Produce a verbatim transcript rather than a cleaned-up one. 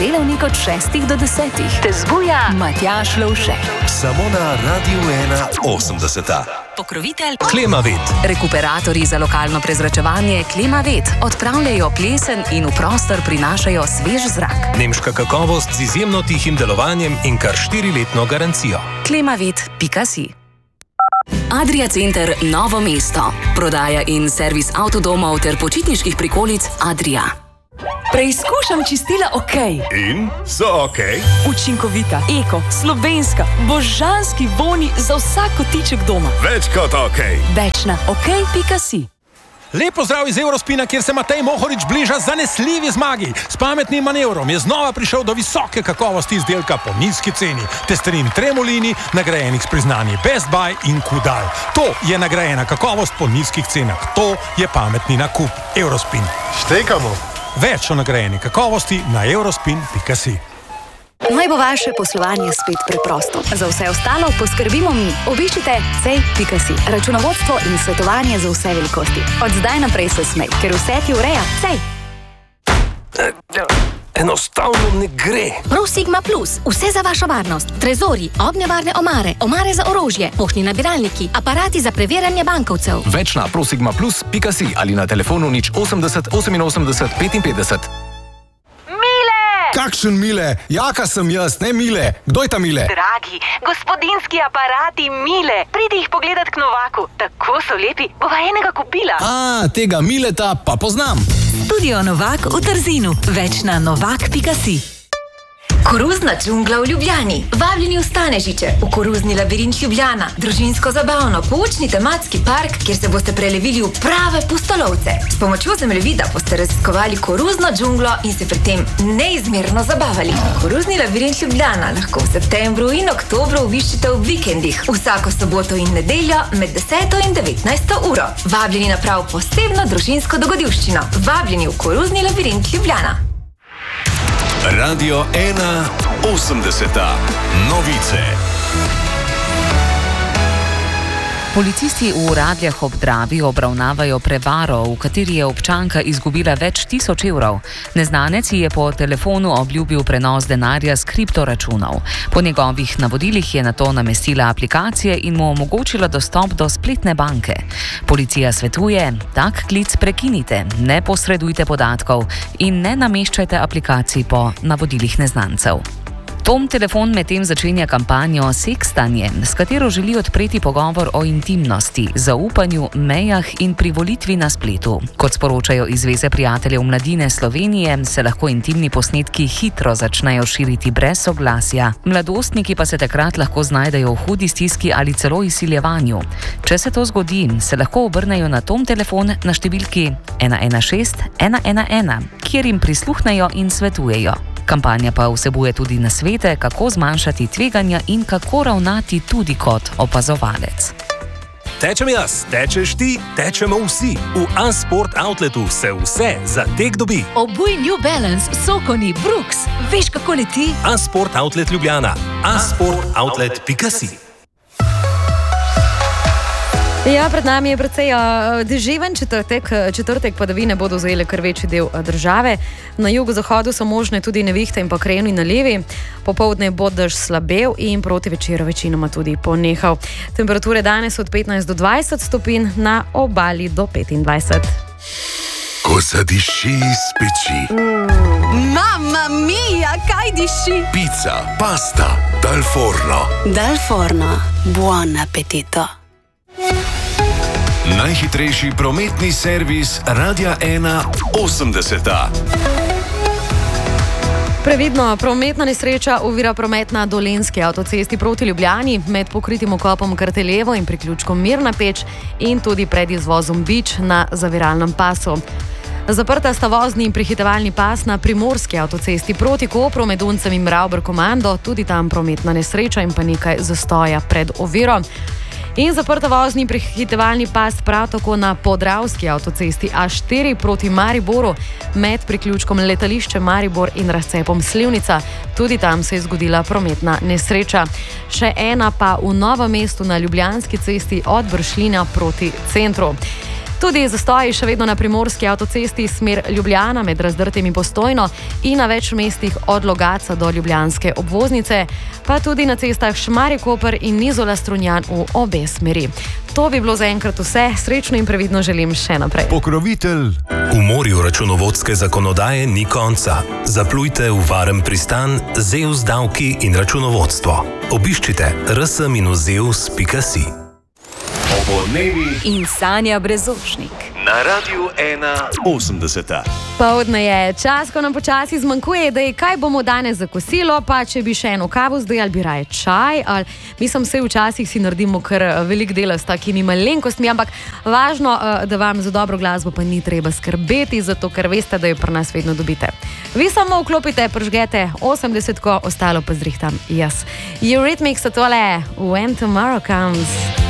delavnik od šestih do desetih. Te zbuja Matjaž Lovšek. Samo na Radiu ena osemdeseta. Pokrovitelj Klimavet. Rekuperatorji za lokalno prezračevanje Klimavet odpravljajo plesen in v prostor prinašajo svež zrak. Nemška kakovost z izjemno tihim delovanjem in kar štiriletno garancijo. klimavet pika si. Adria Center Novo mesto. Prodaja in servis avtodomov ter počitniških prikolic Adria. Preizkušam čistila OK. In so OK? Učinkovita, eko, slovenska, božanski voni za vsak kotiček doma. Več kot OK. Več na OK pika si. Lep pozdrav iz Eurospina, kjer se Matej Mohorič bliža zanesljivi zmagi. S pametnim manevrom je znova prišel do visoke kakovosti izdelka po nizki ceni. Testerin Tremolini, nagrajenih s priznanji Best Buy in Kudal. To je nagrajena kakovost po nizkih cenah. To je pametni nakup. Eurospin. Štekamo. Več o nagrajeni kakovosti na eurospin pika si. Naj bo vaše poslovanje spet preprosto. Za vse ostalo poskrbimo mi. Obiščite cej pika si. Računovodstvo in svetovanje za vse velikosti. Od zdaj naprej se smej, ker vse ti ureja Cej. Enostavno ne gre. Pro Sigma Plus. Vse za vašo varnost. Trezori, ognjevarne omare, omare za orožje, poštni nabiralniki, aparati za preverjanje bankovcev. Več na prosigma plus pika si ali na telefonu nič osemdeset oseminosemdeset petinpetdeset. Kakšen Mile? Jaka sem jaz, ne Mile. Kdo je ta Mile? Dragi, gospodinski aparati Mile. Pridi jih pogledat k Novaku. Tako so lepi, bova enega kupila. A, tega Mileta pa poznam. Studio Novak v Trzinu. Več na novak pika si. Koruzna džungla v Ljubljani. Vabljeni v Stanežiče, v koruzni labirint Ljubljana. Družinsko zabavno, poučni tematski park, kjer se boste prelevili v prave pustolovce. S pomočjo zemljevida boste raziskovali koruzno džunglo in se pri tem neizmerno zabavali. Koruzni labirint Ljubljana lahko v septembru in oktobru obiščite v vikendih, vsako soboto in nedeljo med deseto in devetnajsto uro. Vabljeni na prav posebno družinsko dogodivščino. Vabljeni v koruzni labirint Ljubljana. Radio ena osemdeseta. Novice. Policisti v Radljah ob Dravi obravnavajo prevaro, v kateri je občanka izgubila več tisoč evrov. Neznanec ji je po telefonu obljubil prenos denarja s kriptoračunov. Po njegovih navodilih je nato namestila aplikacije in mu omogočila dostop do spletne banke. Policija svetuje, tak klic prekinite, ne posredujte podatkov in ne nameščajte aplikacij po navodilih neznancev. Tom Telefon medtem začenja kampanjo Sekstanje, s katero želi odpreti pogovor o intimnosti, zaupanju, mejah in privolitvi na spletu. Kot sporočajo iz Zveze prijateljev mladine Slovenije, se lahko intimni posnetki hitro začnejo širiti brez soglasja. Mladostniki pa se takrat lahko znajdejo v hudi stiski ali celo izsiljevanju. Če se to zgodi, se lahko obrnejo na Tom Telefon na številki ena ena šest ena ena ena, kjer jim prisluhnejo in svetujejo. Kampanja pa vsebuje tudi nasvete, kako zmanjšati tveganja in kako ravnati tudi kot opazovalec. Tečem jaz, tečeš ti, tečemo vsi. V Asport Outletu se vse za tek dobi. Obuj New Balance, Sokoni, Brooks. Veš, kako leti? Asport Outlet Ljubljana. asport outlet pika si. Ja, pred nami je precej uh, deževen četrtek. Četrtek padavine bodo zajele kar večji del uh, države. Na jugozahodu so možne tudi nevihte in pa krajevni nalivi. Popoldne bo dež slabel in proti večeru večinoma tudi ponehal. Temperature danes od petnajst do dvajset stopinj, na obali do petindvajset. Ko zadiši iz peči. Mm. Mamma mia, kaj diši? Pizza, pasta, dal forno. Dal forno, buon appetito. Najhitrejši prometni servis Radia ena osemdeseta. Previdno, prometna nesreča ovira promet na Dolenjski avtocesti proti Ljubljani med pokritim okopom Karteljevo in priključkom Mirna Peč in tudi pred izvozom Bič na zaviralnem pasu. Zaprta sta vozni in prehitevalni pas na Primorski avtocesti proti Kopru med Uncem in Mravber Komando, tudi tam prometna nesreča in pa nekaj zastoja pred oviro. In zaprta vozni in prehitevalni pas prav tako na Podravski avtocesti A štiri proti Mariboru med priključkom letališče Maribor in razcepom Slivnica. Tudi tam se je zgodila prometna nesreča. Še ena pa v Novem mestu na Ljubljanski cesti od Bršljina proti centru. Tudi zastoji še vedno na primorski avtocesti smer Ljubljana med Razdrtem in Postojno in na več mestih od Logatca do ljubljanske obvoznice, pa tudi na cestah Šmarje-Koper in Izola-Strunjan v obe smeri. To bi bilo zaenkrat vse. Srečno in previdno želim še naprej. Pokrovitelj. V morju računovodske zakonodaje ni konca. Zaplujte v varen pristan Zeus davki in računovodstvo. Obiščite r s minus zeus pika si. Opoldnevi In Sanja Brezošnik. na Radiu ena osemdeseta. Poldne je čas, ko nam počasi zmanjkuje, da je kaj bomo danes za kosilo, pa če bi še eno kavo zdaj, ali bi raje čaj, ali mislim, se včasih si naredimo kar velik dela s takimi malenkostmi, ampak važno, da vam za dobro glasbo pa ni treba skrbeti, zato ker veste, da jo pri nas vedno dobite. Vi samo vklopite, pržgete osemdesetko, ostalo pa zrihtam jaz. Eurythmics so tole, When Tomorrow Comes.